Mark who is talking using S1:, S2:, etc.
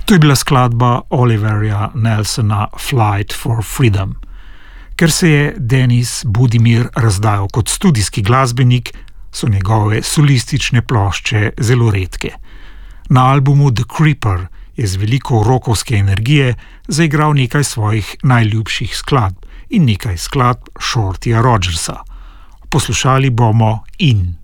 S1: To je bila skladba Oliverja Nelsona Flight for Freedom. Ker se je Denis Budimir razdajal kot studijski glasbenik, so njegove solistične plošče zelo redke. Na albumu The Creeper je z veliko rockovske energije zaigral nekaj svojih najljubših skladb in nekaj skladb Shortyja Rogersa. Poslušali bomo In.